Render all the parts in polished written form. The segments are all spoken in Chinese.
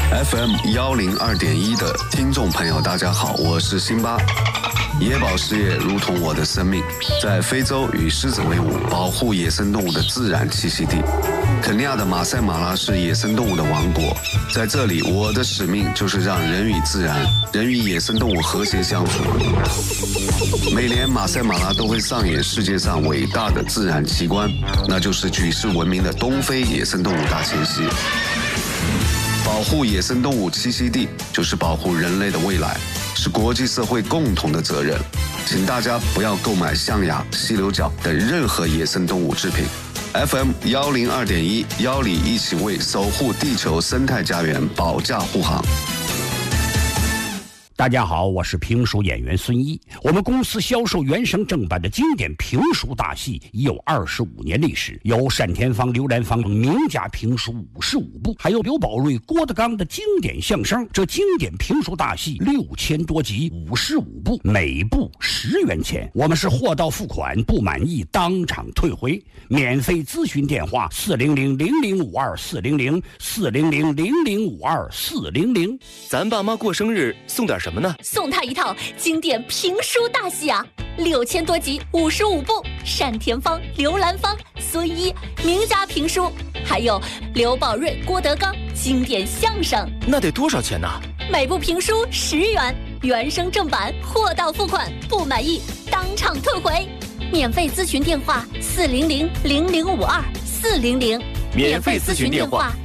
FM102.1的听众朋友，大家好，我是辛巴。野保事业如同我的生命，在非洲与狮子为伍，保护野生动物的自然栖息地。肯尼亚的马赛马拉是野生动物的王国，在这里，我的使命就是让人与自然、人与野生动物和谐相处。每年马赛马拉都会上演世界上伟大的自然奇观，那就是举世闻名的东非野生动物大迁徙。保护野生动物栖息地，就是保护人类的未来，是国际社会共同的责任。请大家不要购买象牙、犀牛角等任何野生动物制品。FM102.1，邀你一起为守护地球生态家园保驾护航。 大家好，我是评书演员孙一。我们公司销售原声正版的经典评书大戏已有25年历史，有单田芳、刘兰芳名家评书55部，还有刘宝瑞、郭德纲的经典相声。这经典评书大戏6000多集，55部，每部10元钱。我们是货到付款，不满意当场退回。免费咨询电话400-0052-400，400-0052-400。 咱爸妈过生日送点什么呢？ 送他一套经典评书大戏啊，6000多集，55部，单田芳、刘兰芳、孙一名家评书，还有刘宝瑞、郭德纲经典相声。 那得多少钱呢？ 每部评书10元，原声正版，货到付款，不满意当场退回。免费咨询电话400-0052-400， 免费咨询电话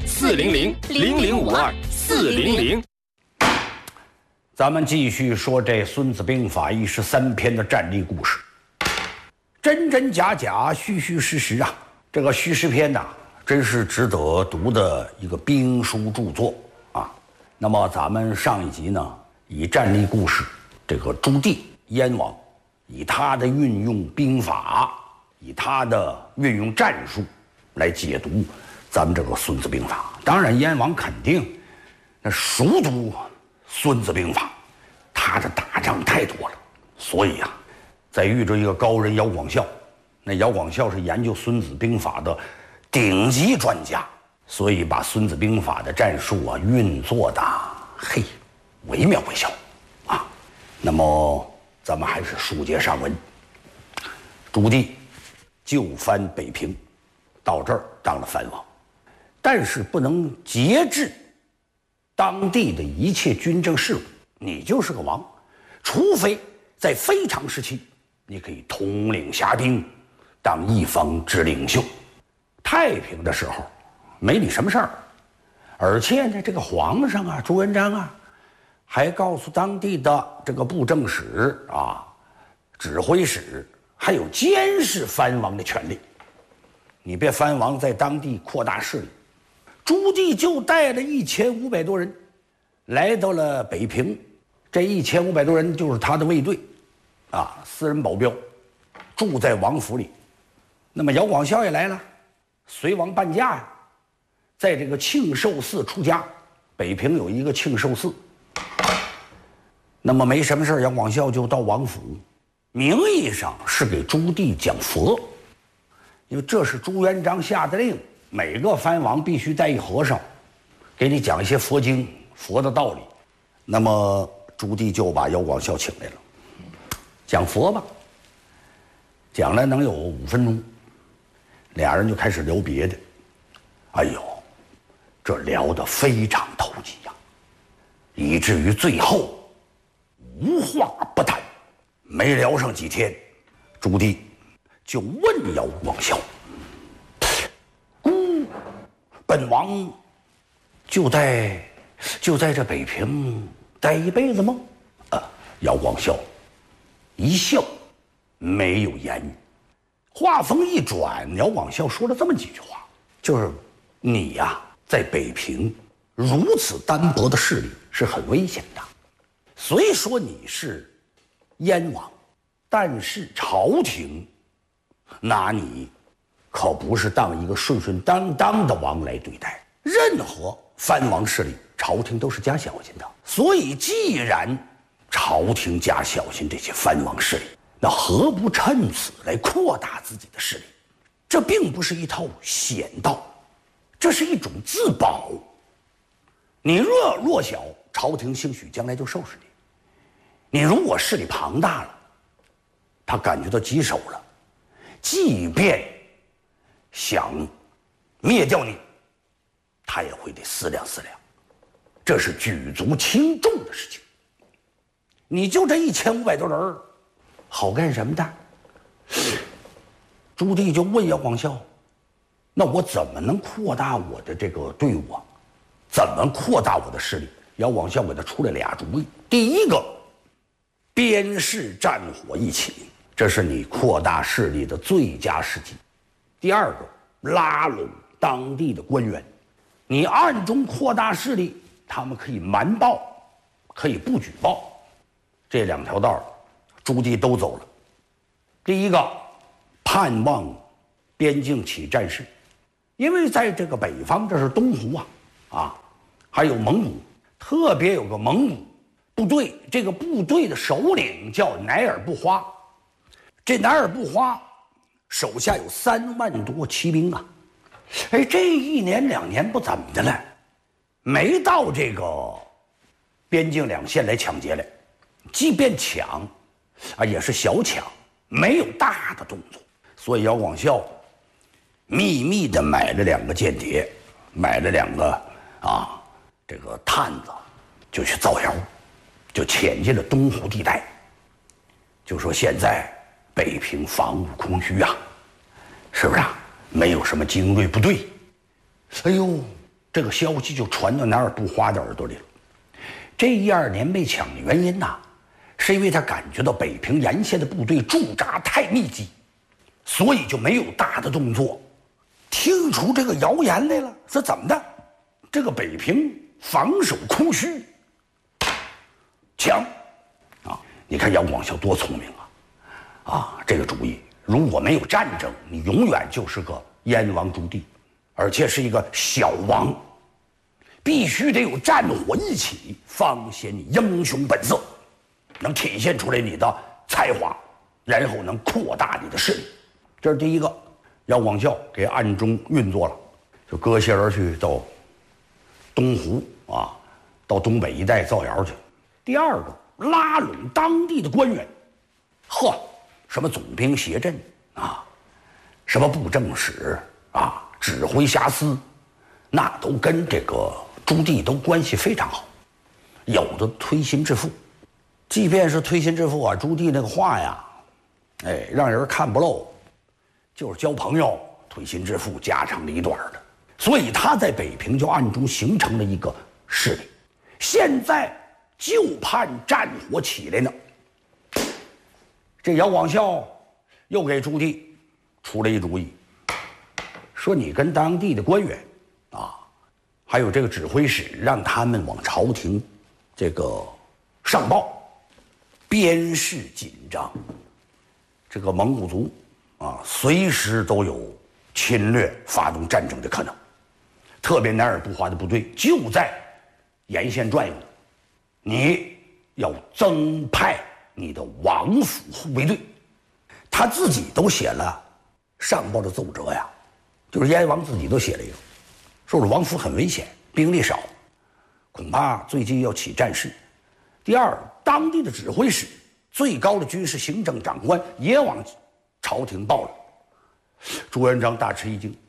400-0052-400。 咱们继续说这《孙子兵法》13篇的战例故事，真真假假，虚虚实实啊！这个虚实篇呐，真是值得读的一个兵书著作啊。那么咱们上一集呢，以战例故事这个朱棣燕王，以他的运用兵法，以他的运用战术来解读咱们这个《孙子兵法》。当然，燕王肯定那熟读孙子兵法，他的打仗太多了，所以啊，在遇着一个高人姚广孝，那姚广孝是研究孙子兵法的顶级专家，所以把孙子兵法的战术啊运作的惟妙惟肖啊。那么咱们还是书接上文，朱棣就藩北平，到这儿当了藩王，但是不能节制当地的一切军政事务，你就是个王，除非在非常时期，你可以统领辖兵，当一方之领袖。太平的时候，没你什么事儿。而且呢，这个皇上啊，朱元璋啊，还告诉当地的这个布政使啊、指挥使，还有监视藩王的权利。你别藩王在当地扩大势力。朱棣就带了1500多人来到了北平，这1500多人就是他的卫队啊，私人保镖，住在王府里。那么姚广孝也来了，随王伴驾呀，在这个庆寿寺出家。北平有一个庆寿寺，那么没什么事，姚广孝就到王府，名义上是给朱棣讲佛，因为这是朱元璋下的令，每个藩王必须带一和尚，给你讲一些佛经、佛的道理。那么朱棣就把姚广孝请来了，讲佛吧。讲了能有5分钟，俩人就开始聊别的。哎呦，这聊得非常投机呀，以至于最后无话不谈。没聊上几天，朱棣就问姚广孝：“本王就在这北平待一辈子吗？”姚广孝一笑，没有言语。话锋一转，姚广孝说了这么几句话，就是你呀，在北平如此单薄的势力是很危险的。虽说你是燕王，但是朝廷拿你可不是当一个顺顺当当的王来对待。任何藩王势力，朝廷都是加小心的。所以既然朝廷加小心这些藩王势力，那何不趁此来扩大自己的势力？这并不是一套险道，这是一种自保。 你若弱小，朝廷兴许将来就收拾你；你如果势力庞大了，他感觉到棘手了，即便想灭掉你，他也会得思量思量。这是举足轻重的事情。你就这1500多人，好干什么的？朱棣就问姚广孝：“那我怎么能扩大我的这个队伍啊？怎么扩大我的势力？”姚广孝给他出了俩主意。第一个，边市战火一起，这是你扩大势力的最佳时机。第二个，拉拢当地的官员，你暗中扩大势力，他们可以瞒报，可以不举报。这2条道，朱棣都走了。第一个，盼望边境起战事，因为在这个北方，这是东湖啊，还有蒙古，特别有个蒙古部队，这个部队的首领叫乃尔不花。这乃尔不花手下有3万多骑兵啊，哎，这1年2年不怎么的了，没到这个边境2县来抢劫来，即便抢，也是小抢，没有大的动作。所以姚广孝秘密的买了2个间谍，买了2个这个探子，就去造谣，就潜进了东湖地带，就说现在北平防务空虚啊，是不是啊？没有什么精锐部队。哎呦，这个消息就传到乃尔不花的耳朵里了。这1、2年没抢的原因是因为他感觉到北平沿线的部队驻扎太密集，所以就没有大的动作。听出这个谣言来了，是怎么的？这个北平防守空虚，抢你看姚广孝多聪明这个主意，如果没有战争，你永远就是个燕王朱棣，而且是一个小王，必须得有战火一起，方显你英雄本色，能体现出来你的才华，然后能扩大你的势力。这是第一个，姚广孝给暗中运作了，就割些人去到东湖到东北一带造谣去。第二个，拉拢当地的官员，什么总兵协镇什么布政使指挥辖司，那都跟这个朱棣都关系非常好，有的推心置腹。即便是推心置腹朱棣那个话让人看不漏，就是交朋友，推心置腹，家长里短的。所以他在北平就暗中形成了一个势力，现在就盼战火起来呢。这姚广孝又给朱棣出了一主意，说你跟当地的官员还有这个指挥使，让他们往朝廷这个上报，边事紧张，这个蒙古族随时都有侵略发动战争的可能，特别乃尔不花的部队就在沿线转悠，你要增派你的王府护卫队。他自己都写了上报的奏折就是燕王自己都写了一个，说是王府很危险，兵力少，恐怕最近要起战事。第二，当地的指挥使、最高的军事行政长官也往朝廷报了。朱元璋大吃一惊，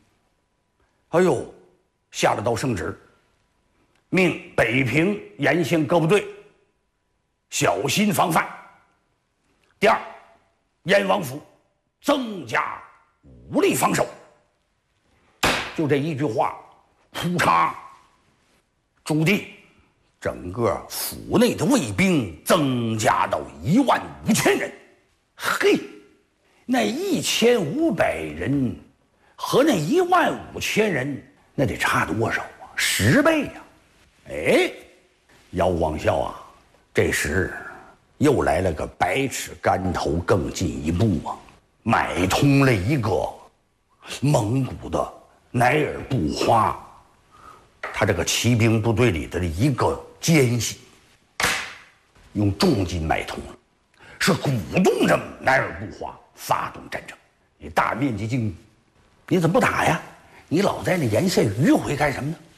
下了道圣旨，命北平沿线各部队小心防范。第二，燕王府增加武力防守。就这一句话，扑嚓，朱棣整个府内的卫兵增加到15000人。那1500人和那15000人，那得差多少10倍姚广孝这时又来了个百尺竿头更进一步买通了一个蒙古的乃尔不花，他这个骑兵部队里的一个奸细，用重金买通了，是鼓动着乃尔不花发动战争。你大面积进攻，你怎么不打呀？你老在那沿线迂回干什么呢？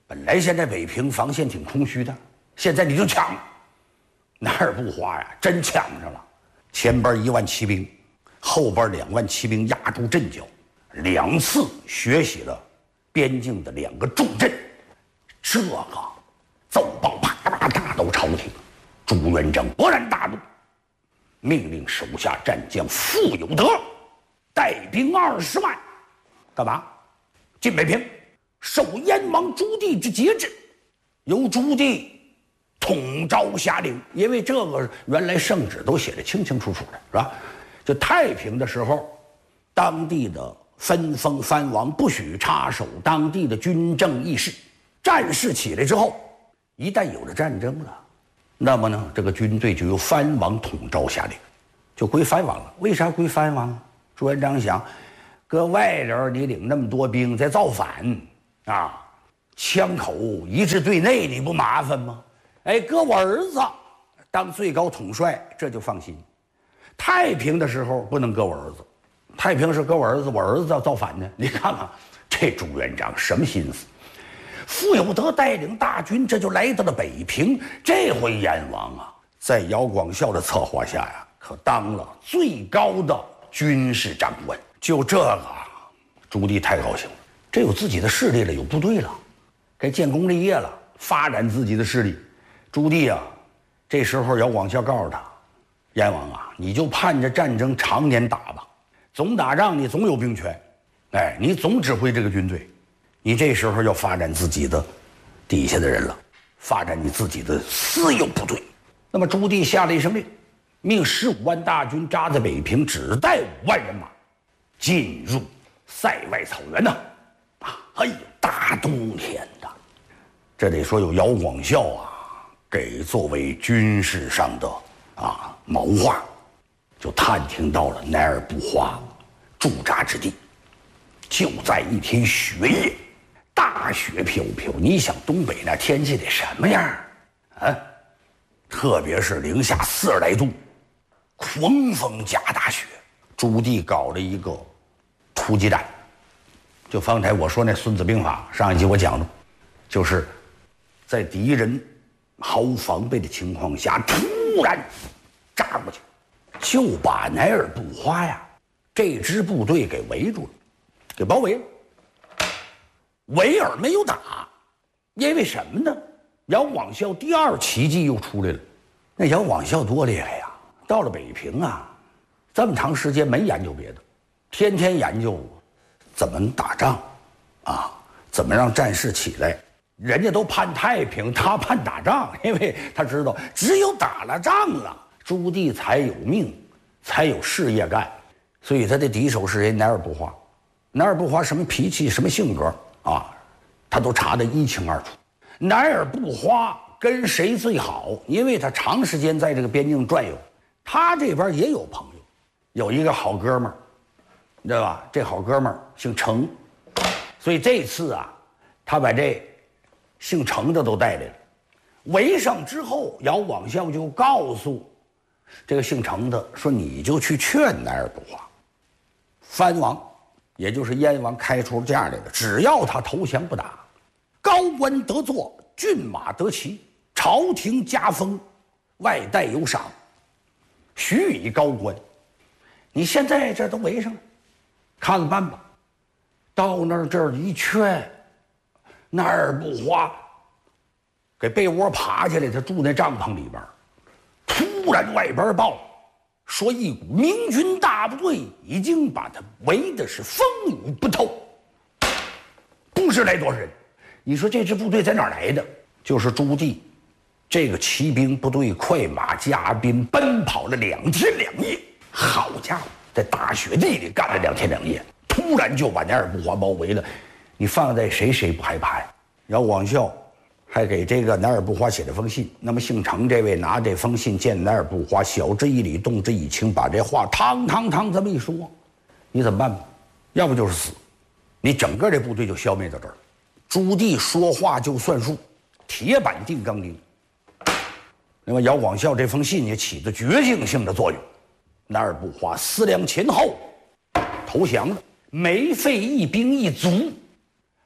本来现在北平防线挺空虚的，现在你就抢，哪儿不花呀？真抢上了，前边1万骑兵，后边2万骑兵压住阵脚，2次学习了边境的2个重镇，这个奏报啪啪打到朝廷，朱元璋勃然大怒，命令手下战将傅有德带兵20万，干嘛？进北平，受燕王朱棣之节制，由朱棣统诏下令。因为这个原来圣旨都写得清清楚楚的，是吧？就太平的时候，当地的分封藩王不许插手当地的军政议事。战事起来之后，一旦有了战争了，那么呢，这个军队就由藩王统诏下令，就归藩王了。为啥归藩王？朱元璋想，搁外边你领那么多兵在造反啊，枪口一致对内，你不麻烦吗？哎，搁我儿子当最高统帅，这就放心。太平的时候不能搁我儿子，太平是搁我儿子，我儿子要造反呢。你看看这朱元璋什么心思？傅有德带领大军，这就来到了北平。这回燕王啊，在姚广孝的策划下呀，可当了最高的军事长官。就这个，朱棣太高兴了，这有自己的势力了，有部队了，该建功立业了，发展自己的势力。朱棣啊，这时候姚广孝告诉他，燕王啊，你就盼着战争常年打吧，总打仗你总有兵权，哎，你总指挥这个军队，你这时候要发展自己的底下的人了，发展你自己的私有部队。那么朱棣下了一声令，命15万大军扎在北平，只带5万人马进入塞外草原呐！哎呀，大冬天的，这得说有姚广孝啊，给作为军事上的谋划，就探听到了乃尔不花驻扎之地，就在一天雪夜，大雪飘飘。你想东北那天气得什么样啊？特别是零下40来度，狂风夹大雪。朱棣搞了一个突击战，就方才我说那《孙子兵法》上一集我讲的，就是在敌人毫无防备的情况下突然扎过去，就把乃尔不花呀这支部队给围住了，给包围了。围而没有打，因为什么呢？姚广孝第2奇迹又出来了。那姚广孝多厉害呀！到了北平啊，这么长时间没研究别的，天天研究怎么打仗啊，怎么让战事起来。人家都盼太平，他盼打仗，因为他知道只有打了仗了，朱棣才有命，才有事业干。所以他的敌手是谁？乃尔不花。乃尔不花什么脾气，什么性格啊，他都查得一清二楚。乃尔不花跟谁最好？因为他长时间在这个边境转悠，他这边也有朋友，有一个好哥们儿，你知道吧？这好哥们儿姓程，所以这次啊，他把这姓程的都带来了。围上之后，姚广孝就告诉这个姓程的说：“你就去劝乃尔不花，藩王，也就是燕王开出价来了，只要他投降不打，高官得坐，骏马得骑，朝廷加封，外带有赏，许以高官。你现在这都围上了，看着办吧。”到那儿这儿一劝，乃尔不花给被窝爬起来，他住那帐篷里边，突然外边报说一股明军大部队已经把他围的是风雨不透，不知来多少人。你说这支部队在哪儿来的？就是朱棣这个骑兵部队快马加鞭奔跑了2天2夜，好家伙，在大雪地里干了2天2夜，突然就把乃尔不花包围了。你放在谁不害怕呀？姚广孝还给这个乃尔不花写了封信。那么姓程这位拿这封信见乃尔不花，晓之以理，动之以情，把这话汤这么一说，你怎么办吧？要不就是死，你整个这部队就消灭到这儿了。朱棣说话就算数，铁板定钢钉。那么姚广孝这封信也起着决定性的作用，乃尔不花思量前后，投降了，没费一兵一卒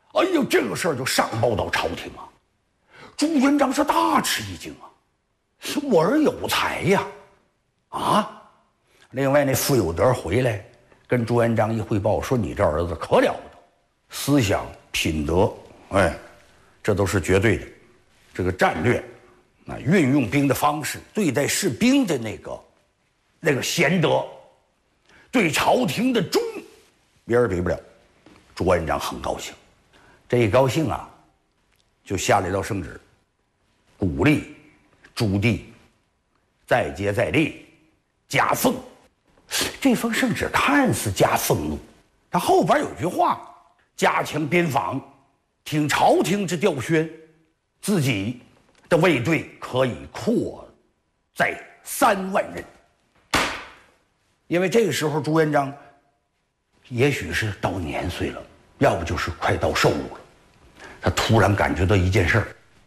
哎呦，这个事儿就上报到朝廷啊，朱元璋是大吃一惊啊，我儿有才呀，啊！另外那傅有德回来跟朱元璋一汇报，说你这儿子可了不得，思想品德，哎，这都是绝对的。这个战略，运用兵的方式，对待士兵的那个贤德，对朝廷的忠，别人比不了。朱元璋很高兴，这一高兴啊，就下了一道圣旨，鼓励朱棣再接再厉，加俸。这封圣旨看似加俸禄，它后边有句话：加强边防，听朝廷之调宣，自己的卫队可以扩在3万人。因为这个时候朱元璋也许是到年岁了，要不就是快到寿禄了，他突然感觉到一件事儿，